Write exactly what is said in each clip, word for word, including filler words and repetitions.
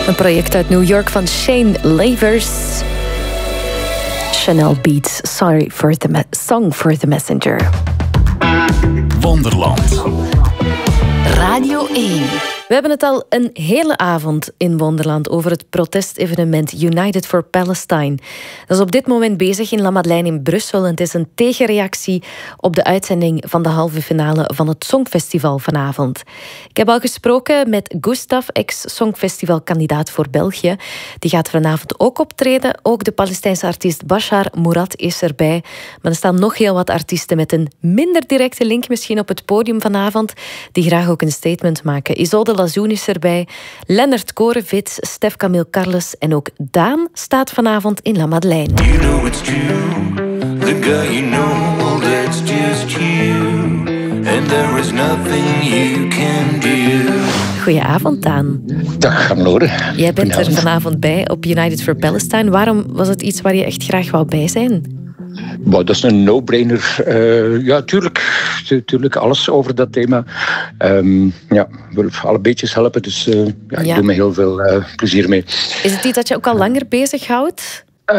Een project uit New York van Shane Lavers. Chanel Beats, Sorry for the me- Song for the Messenger. Wonderland. Radio één. We hebben het al een hele avond in Wonderland over het protestevenement United for Palestine. Dat is op dit moment bezig in La Madeleine in Brussel en het is een tegenreactie op de uitzending van de halve finale van het Songfestival vanavond. Ik heb al gesproken met Gustav, ex-Songfestivalkandidaat voor België. Die gaat vanavond ook optreden. Ook de Palestijnse artiest Bashar Murad is erbij. Maar er staan nog heel wat artiesten met een minder directe link misschien op het podium vanavond, die graag ook een statement maken. Isolde Lazoen is erbij, Lennart Korevic, Stef Camille Carles en ook Daan staat vanavond in La Madeleine. You know it's true, the guy you know, well that's just you, and there is nothing you can do. Goedenavond, Daan. Dag, Hannelore. Jij bent er vanavond bij op United for Palestine. Waarom was het iets waar je echt graag wou bij zijn? Wow, dat is een no-brainer. Uh, ja, tuurlijk, tuurlijk, alles over dat thema. Um, ja, wil alle beetjes helpen, dus uh, ja, ik ja. doe me heel veel uh, plezier mee. Is het iets dat je ook al langer bezighoudt?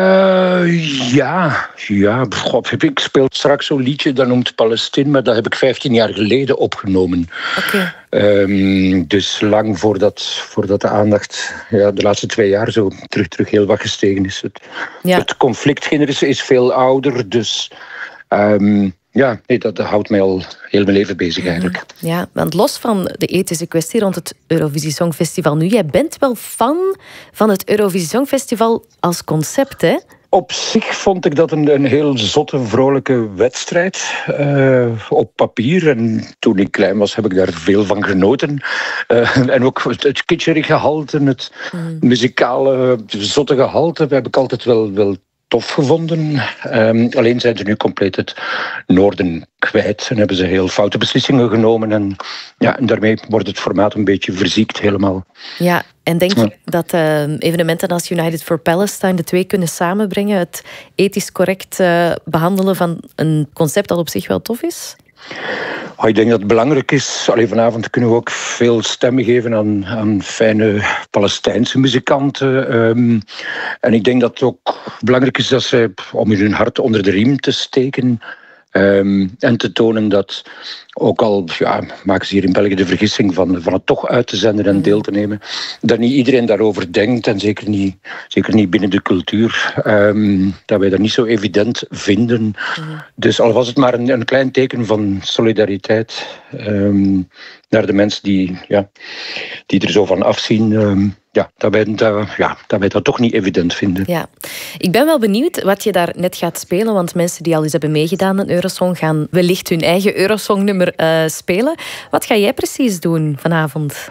Uh, ja, ja. God, ik speel straks zo'n liedje, dat noemt Palestine, maar dat heb ik vijftien jaar geleden opgenomen. Okay. Um, dus lang voordat, voordat de aandacht ja, de laatste twee jaar zo terug, terug heel wat gestegen is. Het, ja. het conflictgenerisch is veel ouder, dus um, ja, nee, dat, dat houdt mij al heel mijn leven bezig eigenlijk. Ja, want los van de ethische kwestie rond het Eurovisie Songfestival nu, jij bent wel fan van het Eurovisie Songfestival als concept, hè? Op zich vond ik dat een, een heel zotte, vrolijke wedstrijd uh, op papier. En toen ik klein was, heb ik daar veel van genoten. Uh, en ook het, het kitscherige gehalte, het mm. muzikale, zotte gehalte, heb ik altijd wel, wel tof gevonden. Um, alleen zijn ze nu compleet het noorden kwijt en hebben ze heel foute beslissingen genomen. En, ja, en daarmee wordt het formaat een beetje verziekt helemaal. Ja, en denk je ja. dat uh, evenementen als United for Palestine de twee kunnen samenbrengen? Het ethisch correct uh, behandelen van een concept dat op zich wel tof is? Oh, ik denk dat het belangrijk is. Allee, vanavond kunnen we ook veel stemmen geven aan, aan fijne Palestijnse muzikanten. Um, en ik denk dat het ook belangrijk is dat zij, om hun hart onder de riem te steken, Um, en te tonen dat, ook al ja, maken ze hier in België de vergissing van, van het toch uit te zenden en deel te nemen, dat niet iedereen daarover denkt en zeker niet, zeker niet binnen de cultuur. Um, dat wij dat niet zo evident vinden. Mm. Dus al was het maar een, een klein teken van solidariteit um, naar de mensen die, ja, die er zo van afzien. Um, Ja dat, wij, dat, ja, dat wij dat toch niet evident vinden. Ja. Ik ben wel benieuwd wat je daar net gaat spelen, want mensen die al eens hebben meegedaan aan Eurosong gaan wellicht hun eigen Eurosongnummer uh, spelen. Wat ga jij precies doen vanavond?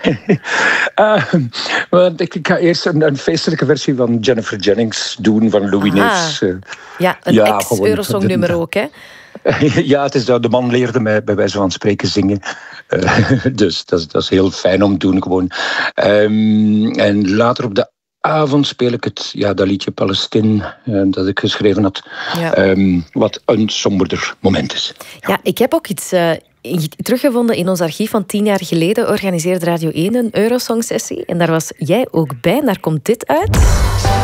uh, ik, ik ga eerst een, een feestelijke versie van Jennifer Jennings doen, van Louis Neefs. Uh, ja, een ja, ex-Eurosongnummer ook, hè? Ja, het is dat de man leerde mij bij wijze van spreken zingen. Uh, dus dat is, dat is heel fijn om te doen gewoon. Um, en later op de avond speel ik het, ja, dat liedje Palestine uh, dat ik geschreven had. Ja. Um, wat een somberder moment is. Ja, ja ik heb ook iets uh, teruggevonden in ons archief van tien jaar geleden. Organiseerde Radio één een Eurosong-sessie. En daar was jij ook bij. Daar komt dit uit.